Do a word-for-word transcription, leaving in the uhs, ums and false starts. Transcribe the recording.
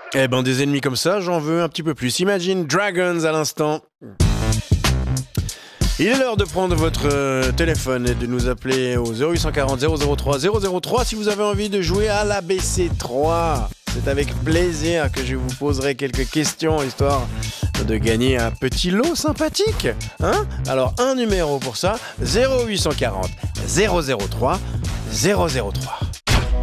Eh ben, des ennemis comme ça, j'en veux un petit peu plus. Imagine Dragons à l'instant. Il est l'heure de prendre votre euh, téléphone et de nous appeler au zéro huit cent quarante zéro zéro trois zéro zéro trois si vous avez envie de jouer à l'A B C trois. C'est avec plaisir que je vous poserai quelques questions, histoire de gagner un petit lot sympathique. Hein? Alors, un numéro pour ça, zéro huit cent quarante zéro zéro trois zéro zéro trois.